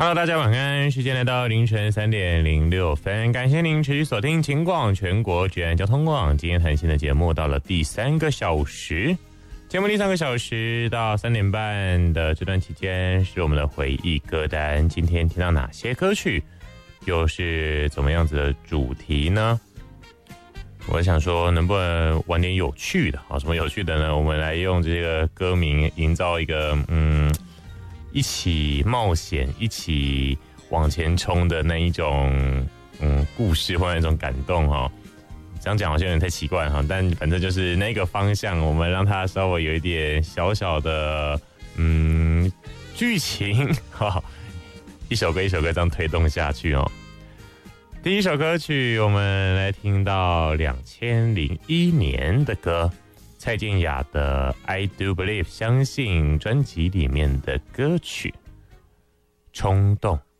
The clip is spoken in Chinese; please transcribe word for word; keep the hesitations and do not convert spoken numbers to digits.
Hello， 大家晚安，时间来到凌晨三点零六分，感谢您持续锁定晴广全国居然交通网。今天谈心的节目到了第三个小时，节目第三个小时到三点半的这段期间是我们的回忆歌单。今天听到哪些歌曲，又是怎么样子的主题呢？我想说，能不能玩点有趣的？好，什么有趣的呢？我们来用这个歌名营造一个嗯。一起冒险，一起往前冲的那一种嗯故事或那种感动哈、哦，这样讲好像有点太奇怪哈，但反正就是那个方向，我们让它稍微有一点小小的嗯剧情哈，一首歌一首歌这样推动下去哦。第一首歌曲，我们来听到两千零一年的歌。蔡健雅的 I Do Believe 相信专辑里面的歌曲冲动。